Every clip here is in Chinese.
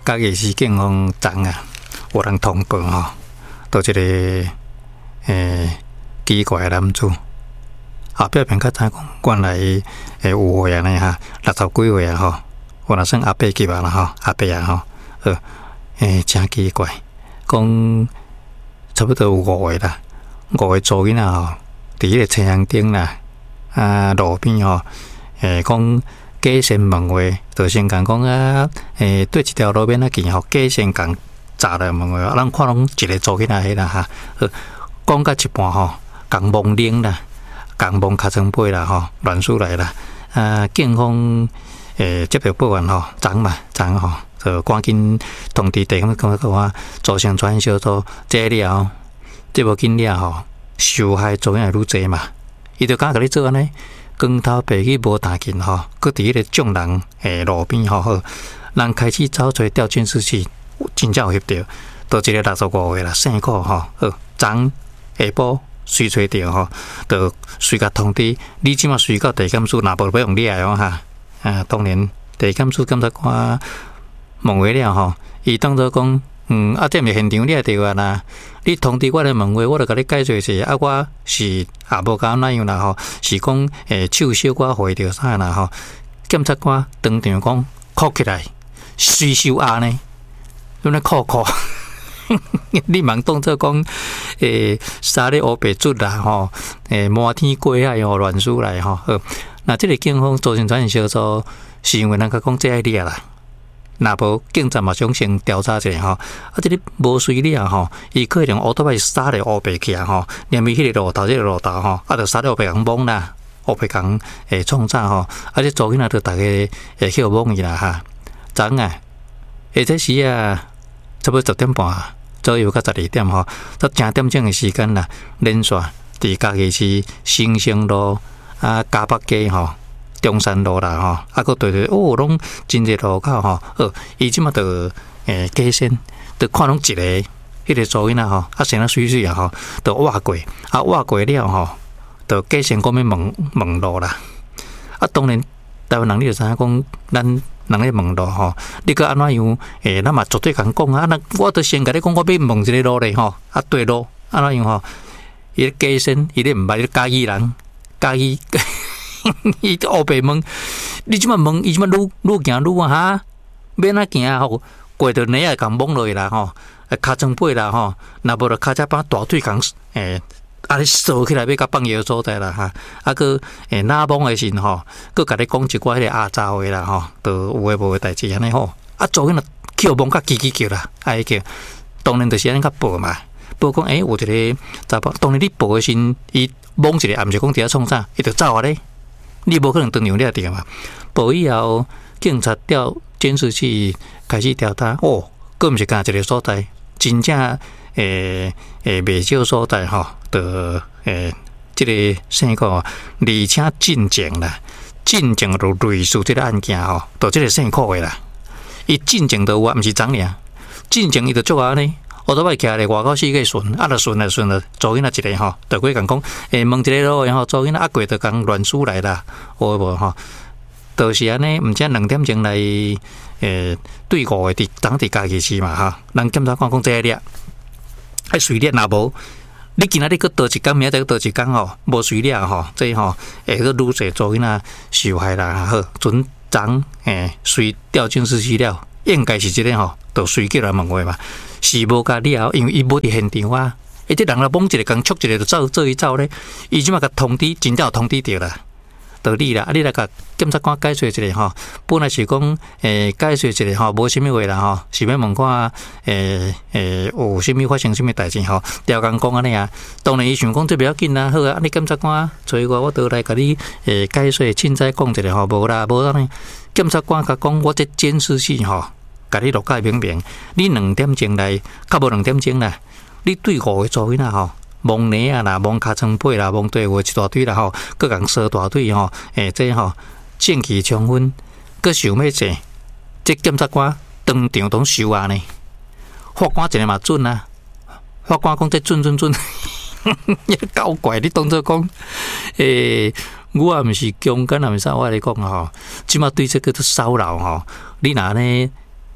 嘉义市警方昨啊，有人通报吼，到一个奇怪的男子，表面较早讲，原来有岁啊呢哈，60几岁啊吼，我若算阿伯级吧啦吼，阿伯啊吼，真奇怪，讲差不多有5岁啦，5岁做囡仔吼，伫迄个车厢顶啦，路边吼，讲。假先问话，就先讲对一条路边行吼，假先讲砸来问话，咱看拢一个做起来迄啦哈，讲到一半吼，讲懵冷啦，讲懵尻川背啦吼，乱出来啦，警方接到报案吼，昨吼，就赶紧通知地方讲我造成传销组，这了，这无紧了吼，受害族人愈侪嘛，伊就敢甲你做安尼。光头白去无打紧吼，佮伫迄个众人路边吼，人开始走出调监视器，真正有翕到，到一个65岁啦，姓顾吼，昨下晡随找着吼，就随甲通知，你即马随到地检署，若无要用你来哦哈，当然地检署检察官问话了吼，伊当作讲。这毋是现场你也对啊啦，你通知我来问话，我就甲你解释者，我是也无甲那样啦吼，是讲手小可回着啥啦吼，检察官当场讲哭起来，随手呢，用来哭，你茫当作讲沙咧乌白出啦吼，满天过海吼乱出来吼，那这个警方造成传销组，是因为人家讲这爱你啦。若无警察嘛想先调查者吼，这里无随你啊吼，伊可能乌多摆杀咧乌白去啊吼，连伊迄个路头这个路头吼，就杀咧乌白人懵啦，乌白人创啥吼，这做囡仔就大家会去懵伊啦哈。昨啊，下这时啊，差不多10点半左右到12点吼，到正点钟的时间啦，连续伫嘉义市新生路嘉北街吼。中山路啦吼，个对拢真热路口吼，伊即马就假先，就看拢一个迄个做囡仔吼，先啊水啊吼，就挖过，挖过了吼，就假先讲要问路啦。当然台湾人你就知影讲，咱人咧问路吼，你个安怎样？咱嘛绝对敢讲啊！我都先甲你讲，我要问一个路咧吼，对路安怎样吼？伊假先，伊咧毋捌嘉义人，嘉义。伊乌白问，你即马问，伊即马愈行愈哈，免啊行吼，过着泥也共懵落去啦吼，尻川背啦吼，若无就骹只把大腿共你扫起来要甲放药所在啦哈，个哪懵的时吼，佮甲你讲一寡迄个阿杂话啦吼，都有诶无诶代志安尼吼，做迄个叫懵甲叽叽叫啦，叫，当然就是安尼甲报嘛，报讲有一个查甫，当然你报诶时，伊懵一个，也毋是讲伫遐创啥，伊就走啊咧。你无可能当场了定嘛？报以后，警察调监视器开始调查，佫毋是干一个所在，真正袂少所在吼，就即个生个，而且进前啦，进前就类似即个案件吼，就即个生苦诶啦。伊进前就有啊，毋是昨尔，进前伊就做安尼。我都摆徛咧外口4个顺，就顺了，做囡仔一个吼，就过讲问一个路，然后做囡仔过就讲乱出来啦，有无吼？就是安尼，毋则2点钟来对5个伫嘉义市嘛哈，人检察官讲这个还随便若无，你今仔日佫倒一工，明仔佫倒一工吼，无随便吼，这吼佫愈侪做囡仔受害啦，好，准昨随调监视器了，应该是即个吼，就随叫来问话嘛。是无甲了，因为伊无伫现场啊。这人若懵一个，共捉一个就做伊走咧。伊即马甲通知，真正有通知着啦，道理啦。你来甲检察官解说一下吼，本来是讲解说一下吼，无啥物话啦吼，是要问看有啥物发生啥物代志吼。调工讲安尼啊，当然伊想讲这不要紧啦，好啊，你检察官找我倒来甲你解说，凊彩讲一下吼，无啦，无安尼。检察官甲讲，我这监视器吼。甲你录解明，你2点钟来，较无2点钟啦。你对5个做囡仔吼，蒙泥啊啦，蒙尻川背啦，蒙对话一大堆啦吼，佮共烧大腿吼，这吼证据充分，佮想要坐，这检察官当场拢收啊呢。法官一个嘛准啊，法官讲这准，搞怪，你当作讲我也毋是强奸，也毋是啥，我来讲吼，即马对这个都骚扰吼，你若呢？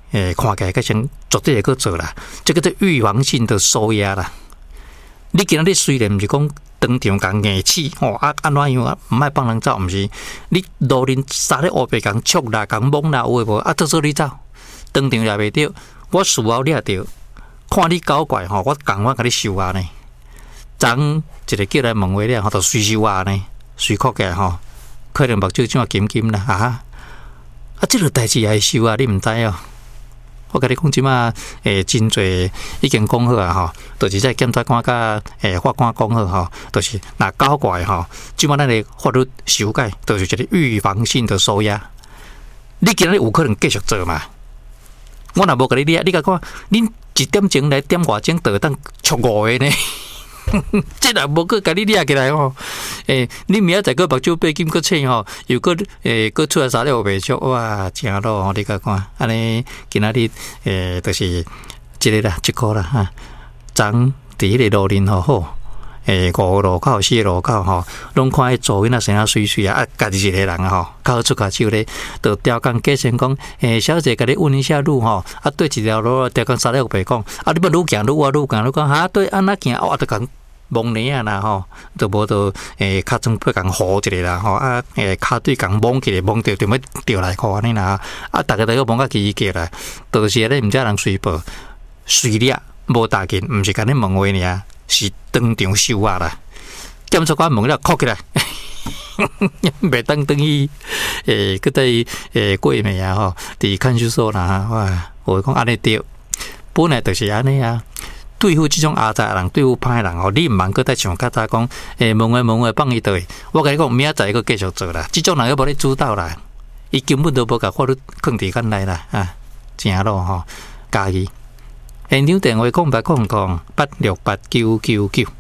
看起来个像绝对会去做啦，这个叫预防性的收押啦。你今仔日虽然毋是讲当场共硬起，安怎样啊？毋爱放人走，毋是你路人杀咧乌白共戳啦、共摸啦，有诶无？做做你走，当场也袂着。我事后掠着，看你搞怪我共我甲你收押呢。昨一个叫来问话了，就随收押呢，随扣起来可能目睭怎啊金金啦即个代志也会收啊，你毋知哦。我甲你讲，即马真侪已经讲好啊就是在检察官甲法官讲好就是若搞怪即马咱的法律修改，就是一个预防性的收押。你今日有可能继续做嘛？我若无甲你掠，你甲讲，恁1点钟来点外钟，就当出5个呢？即若无个甲你掠起来你明仔载个目睭背金个青又个个出来啥了袂错哇，正咯你甲看，安尼今仔日就是即个啦，即个啦昨伫迄个路林好5个路口4个路口拢看迄做囡仔生啊水水家己一个人靠出骹手咧，就调工计算讲小姐甲你问一下路对一条路调工3了白讲你要愈行愈我愈行愈讲对安那行就讲蒙你啦就无就较总要共扶一个啦骹对共蒙起来蒙着就要调来看安尼啦逐个都蒙甲奇奇啦，就是咧毋知人随报随掠无大紧，毋是甲你问话尔，是当场收押啦。检察官问了扣起来，袂当等于去对过暝伫看守所啦哇，我讲安尼对，本来就是安尼啊。对付这种阿杂人，对付歹人你毋茫搁再像较早讲，问话放伊倒去。我甲你讲，明仔载个继续做啦。这种人又无咧主导啦，伊根本都无甲法律放伫眼内啦正咯家己。现场电话0800868999。